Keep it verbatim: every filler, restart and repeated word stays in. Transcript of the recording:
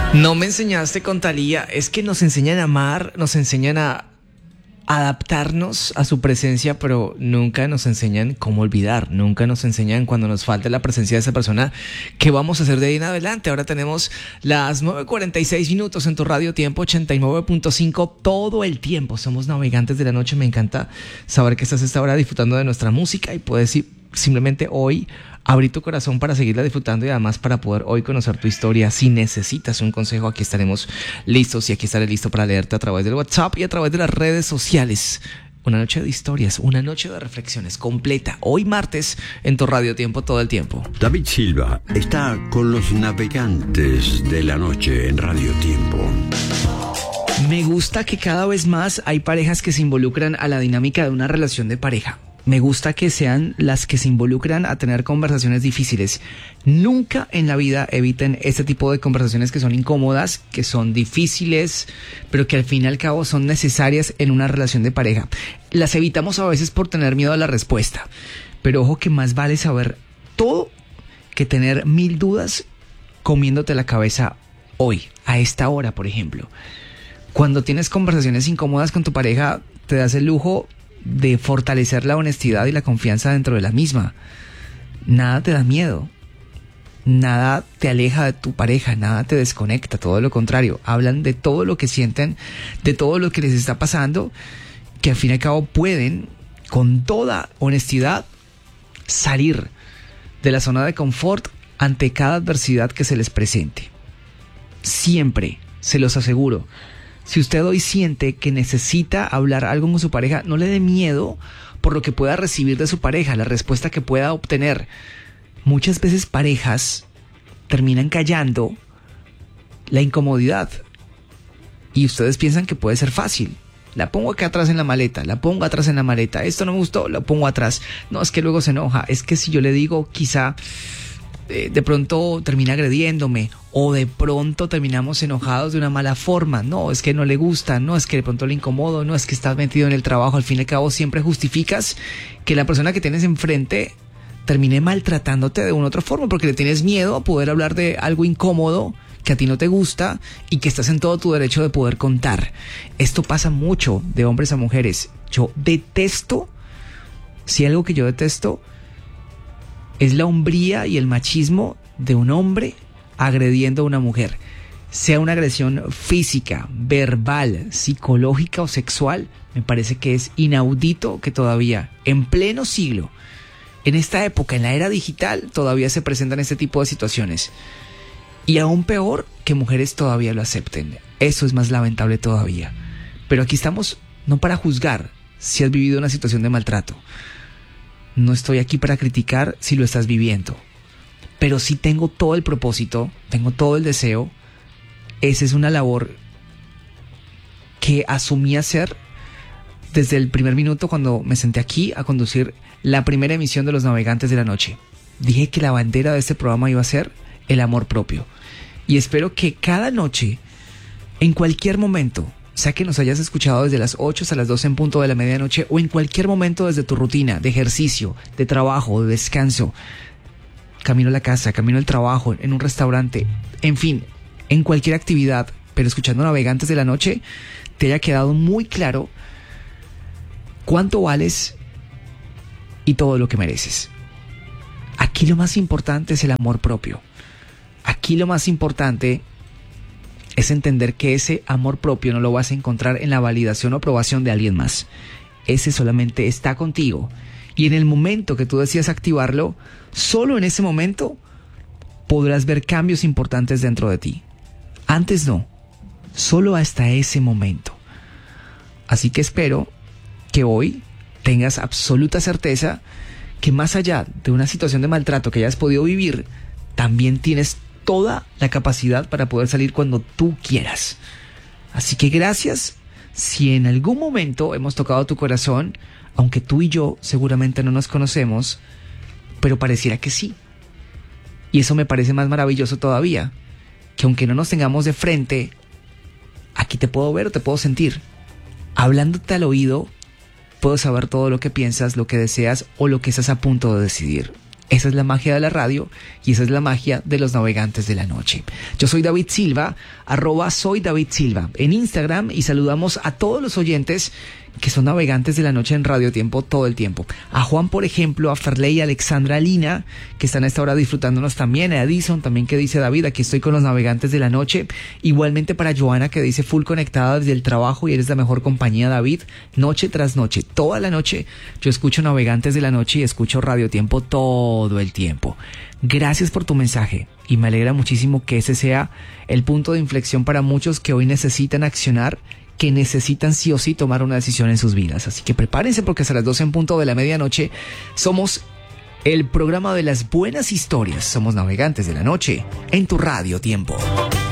No me enseñaste con Thalía, es que nos enseñan a amar, nos enseñan a adaptarnos a su presencia, pero nunca nos enseñan cómo olvidar, nunca nos enseñan cuando nos falta la presencia de esa persona, qué vamos a hacer de ahí en adelante. Ahora tenemos las nueve cuarenta y seis minutos en tu radio Tiempo ochenta y nueve punto cinco, todo el tiempo somos navegantes de la noche. Me encanta saber que estás a esta hora disfrutando de nuestra música y puedes ir simplemente hoy abrir tu corazón para seguirla disfrutando y además para poder hoy conocer tu historia. Si necesitas un consejo, aquí estaremos listos y aquí estaré listo para leerte a través del WhatsApp y a través de las redes sociales. Una noche de historias, una noche de reflexiones completa, hoy martes en tu radio Tiempo todo el tiempo. David Silva está con los navegantes de la noche en Radio Tiempo. Me gusta que cada vez más hay parejas que se involucran a la dinámica de una relación de pareja. Me gusta que sean las que se involucran a tener conversaciones difíciles. Nunca en la vida eviten este tipo de conversaciones que son incómodas, que son difíciles, pero que al fin y al cabo son necesarias en una relación de pareja. Las evitamos a veces por tener miedo a la respuesta. Pero ojo que más vale saber todo que tener mil dudas comiéndote la cabeza hoy, a esta hora, por ejemplo. Cuando tienes conversaciones incómodas con tu pareja, te das el lujo de fortalecer la honestidad y la confianza dentro de la misma. Nada te da miedo, nada te aleja de tu pareja, nada te desconecta, todo lo contrario. Hablan de todo lo que sienten, de todo lo que les está pasando, que al fin y al cabo pueden, con toda honestidad, salir de la zona de confort ante cada adversidad que se les presente. Siempre, se los aseguro. Si usted hoy siente que necesita hablar algo con su pareja, no le dé miedo por lo que pueda recibir de su pareja, la respuesta que pueda obtener. Muchas veces parejas terminan callando la incomodidad y ustedes piensan que puede ser fácil. La pongo acá atrás en la maleta, la pongo atrás en la maleta, esto no me gustó, lo pongo atrás. No, es que luego se enoja, es que si yo le digo quizá eh, de pronto termina agrediéndome. O de pronto terminamos enojados de una mala forma. No, es que no le gusta, no, es que de pronto le incomodo, no, es que estás metido en el trabajo. Al fin y al cabo siempre justificas que la persona que tienes enfrente termine maltratándote de una u otra forma porque le tienes miedo a poder hablar de algo incómodo que a ti no te gusta y que estás en todo tu derecho de poder contar. Esto pasa mucho de hombres a mujeres. Yo detesto, si algo que yo detesto es la hombría y el machismo de un hombre agrediendo a una mujer, sea una agresión física, verbal, psicológica o sexual. Me parece que es inaudito que todavía, en pleno siglo, en esta época, en la era digital, todavía se presentan este tipo de situaciones. Y aún peor, que mujeres todavía lo acepten. Eso es más lamentable todavía. Pero aquí estamos no para juzgar si has vivido una situación de maltrato. No estoy aquí para criticar si lo estás viviendo. Pero sí tengo todo el propósito, tengo todo el deseo. Esa es una labor que asumí hacer desde el primer minuto cuando me senté aquí a conducir la primera emisión de Los Navegantes de la Noche. Dije que la bandera de este programa iba a ser el amor propio. Y espero que cada noche, en cualquier momento, sea que nos hayas escuchado desde las ocho hasta las doce en punto de la medianoche o en cualquier momento desde tu rutina de ejercicio, de trabajo, de descanso, camino a la casa, camino al trabajo, en un restaurante, en fin, en cualquier actividad, pero escuchando Navegantes de la Noche, te haya quedado muy claro cuánto vales y todo lo que mereces. Aquí lo más importante es el amor propio. Aquí lo más importante es entender que ese amor propio no lo vas a encontrar en la validación o aprobación de alguien más. Ese solamente está contigo. Y en el momento que tú decidas activarlo, solo en ese momento podrás ver cambios importantes dentro de ti. Antes no, solo hasta ese momento. Así que espero que hoy tengas absoluta certeza que más allá de una situación de maltrato que hayas podido vivir, también tienes toda la capacidad para poder salir cuando tú quieras. Así que gracias si en algún momento hemos tocado tu corazón, aunque tú y yo seguramente no nos conocemos, pero pareciera que sí. Y eso me parece más maravilloso todavía, que aunque no nos tengamos de frente, aquí te puedo ver o te puedo sentir. Hablándote al oído, puedo saber todo lo que piensas, lo que deseas o lo que estás a punto de decidir. Esa es la magia de la radio y esa es la magia de los navegantes de la noche. Yo soy David Silva, arroba soy David Silva en Instagram, y saludamos a todos los oyentes que son navegantes de la noche en Radio Tiempo todo el tiempo. A Juan, por ejemplo, a Ferley y a Alexandra Lina, que están a esta hora disfrutándonos también. A Edison también, que dice: David, aquí estoy con los navegantes de la noche. Igualmente para Joana, que dice: full conectada desde el trabajo y eres la mejor compañía, David. Noche tras noche, toda la noche, yo escucho Navegantes de la Noche y escucho Radio Tiempo todo el tiempo. Gracias por tu mensaje y me alegra muchísimo que ese sea el punto de inflexión para muchos que hoy necesitan accionar, que necesitan sí o sí tomar una decisión en sus vidas. Así que prepárense, porque hasta las doce en punto de la medianoche somos el programa de las buenas historias. Somos Navegantes de la Noche en tu Radio Tiempo.